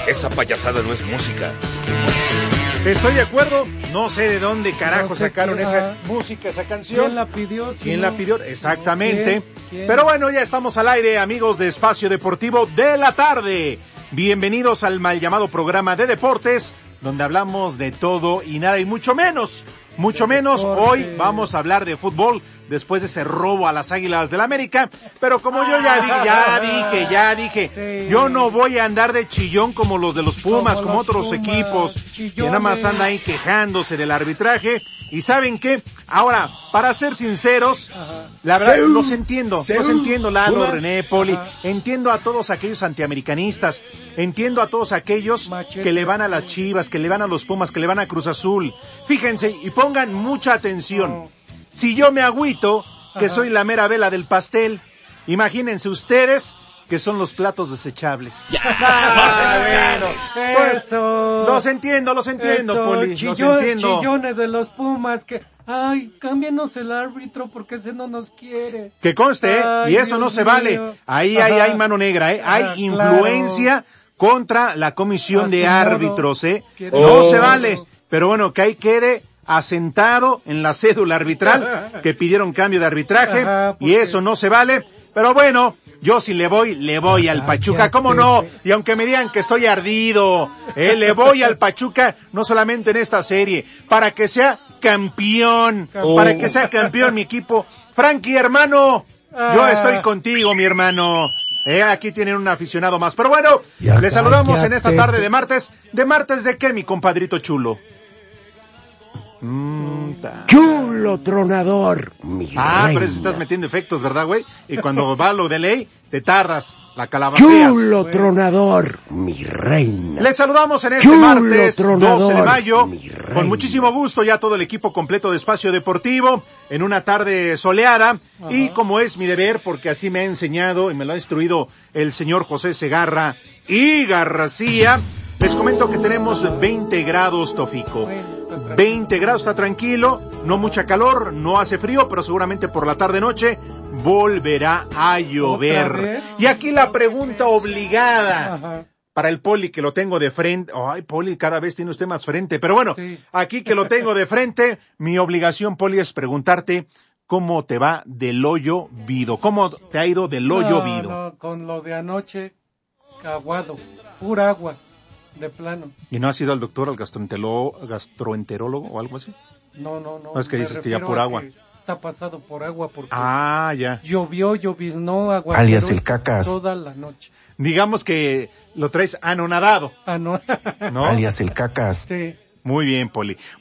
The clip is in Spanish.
Esa payasada no es música. Estoy de acuerdo, no sé de dónde carajo sacaron esa música, esa canción. ¿Quién la pidió? ¿Quién la pidió? Exactamente. ¿Quién? Pero bueno, ya estamos al aire, amigos de Espacio Deportivo de la Tarde. Bienvenidos al mal llamado programa de deportes, donde hablamos de todo y nada y mucho menos. Hoy vamos a hablar de fútbol después de ese robo a las Águilas del América, pero como yo ya dije, sí. Yo no voy a andar de chillón como los de los Pumas, como otros equipos, chillones, que nada más andan ahí quejándose del arbitraje. Y ¿saben qué? Ahora, para ser sinceros, la verdad, los entiendo, Lalo, René, Poli, entiendo a todos aquellos antiamericanistas, entiendo a todos aquellos que le van a las Chivas, que le van a los Pumas, que le van a Cruz Azul. Fíjense y pongan mucha atención. Si yo me agüito, que soy la mera vela del pastel, imagínense ustedes que son los platos desechables. Bueno, pues, los entiendo, Poli, chillones de los Pumas que, cámbienos el árbitro porque ese no nos quiere. Que conste, y eso Dios no se mío. Vale. Ahí hay mano negra, hay influencia contra la comisión de árbitros, No se vale, pero bueno, que ahí quede asentado en la cédula arbitral que pidieron cambio de arbitraje, y eso no se vale, pero bueno, yo si le voy al Pachuca, ¿cómo no? Y aunque me digan que estoy ardido, le voy al Pachuca, no solamente en esta serie, para que sea campeón, mi equipo. Frankie, hermano, yo estoy contigo, mi hermano. Aquí tienen un aficionado más, pero bueno, les saludamos en esta tarde de martes. ¿De martes de qué, mi compadrito chulo? Chulo tronador, mi reina. Pero si estás metiendo efectos, ¿verdad, güey? Y cuando va lo de ley, te tardas, la calabaceas. Chulo tronador, mi reina. Les saludamos en este martes 12 de mayo, con muchísimo gusto, ya todo el equipo completo de Espacio Deportivo, en una tarde soleada, y como es mi deber, porque así me ha enseñado y me lo ha instruido el señor José Segarra y García, les comento que tenemos 20 grados, Tofico. 20 grados, está tranquilo, no mucha calor, no hace frío, pero seguramente por la tarde-noche volverá a llover. Y aquí la pregunta obligada para el Poli, que lo tengo de frente. Ay, Poli, cada vez tiene usted más frente, pero bueno, aquí que lo tengo de frente, mi obligación, Poli, es preguntarte cómo te va del hoyo vido. ¿Cómo te ha ido del hoyo vido? No, con lo de anoche, aguado, pura agua. De plano. ¿Y no has ido al doctor, al gastroenterólogo o algo así? No. No es que dices que ya por agua. Está pasado por agua porque ya. Lloviznó, agua. Alias el cacas. Toda la noche. Digamos que lo traes anonadado. ¿No? Alias el cacas. Sí. Muy bien, Poli.